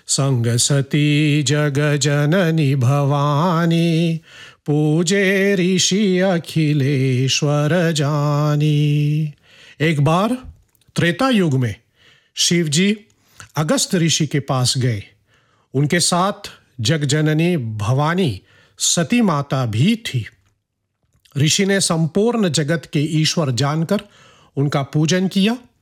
संग सती जग जननी भवानी, पूजे ऋषि अखिलेश्वर जानी। एक बार त्रेता युग में शिव जी अगस्त ऋषि के पास गए। उनके साथ जगजननी भवानी सती माता भी थी। ऋषि ने संपूर्ण जगत के ईश्वर जानकर उनका पूजन किया